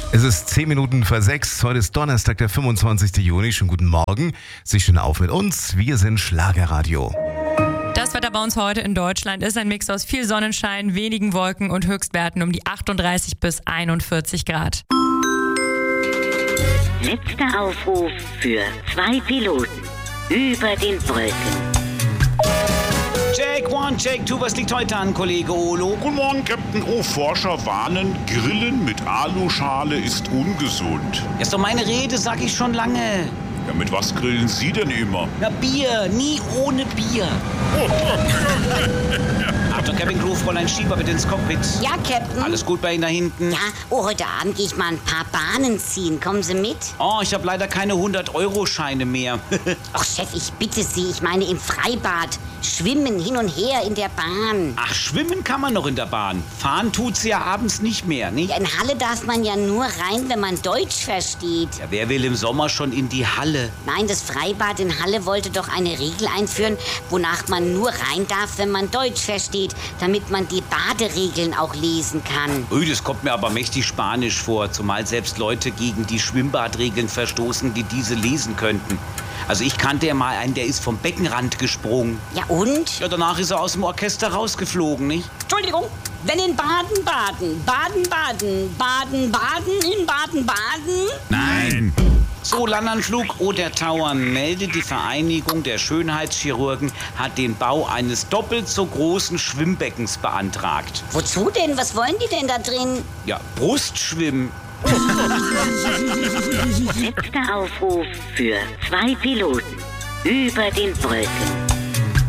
Es ist 10 Minuten vor 6. Heute ist Donnerstag, der 25. Juni. Schönen guten Morgen. Sie stehen auf mit uns. Wir sind Schlagerradio. Das Wetter bei uns heute in Deutschland ist ein Mix aus viel Sonnenschein, wenigen Wolken und Höchstwerten um die 38 bis 41 Grad. Letzter Aufruf für 2 Piloten über den Wolken. Check 1, Check 2, was liegt heute an, Kollege Olo? Guten Morgen, Captain O. Forscher warnen, Grillen mit Aluschale ist ungesund. Das ist doch meine Rede, sag ich schon lange. Ja, mit was grillen Sie denn immer? Na, Bier, nie ohne Bier. Achtung, Cabin Crew, Fräulein Schieber, bitte ins Cockpit. Ja, Captain. Alles gut bei Ihnen da hinten? Ja, heute Abend gehe ich mal ein paar Bahnen ziehen. Kommen Sie mit? Oh, ich habe leider keine 100-Euro-Scheine mehr. Ach, Chef, ich bitte Sie, ich meine im Freibad. Schwimmen hin und her in der Bahn. Ach, schwimmen kann man noch in der Bahn. Fahren tut's ja abends nicht mehr, nicht? Ja, in Halle darf man ja nur rein, wenn man Deutsch versteht. Ja, wer will im Sommer schon in die Halle? Nein, das Freibad in Halle wollte doch eine Regel einführen, wonach man nur rein darf, wenn man Deutsch versteht, damit man die Baderegeln auch lesen kann. Ui, das kommt mir aber mächtig spanisch vor, zumal selbst Leute gegen die Schwimmbadregeln verstoßen, die diese lesen könnten. Also ich kannte ja mal einen, der ist vom Beckenrand gesprungen. Ja und? Ja, danach ist er aus dem Orchester rausgeflogen, nicht? Entschuldigung, wenn in Baden-Baden, Baden-Baden, Baden-Baden, in Baden-Baden... Nein! So, Landanflug oder Tauern meldet, die Vereinigung der Schönheitschirurgen hat den Bau eines doppelt so großen Schwimmbeckens beantragt. Wozu denn? Was wollen die denn da drin? Ja, Brustschwimmen. Letzter Aufruf für 2 Piloten über den Wolken.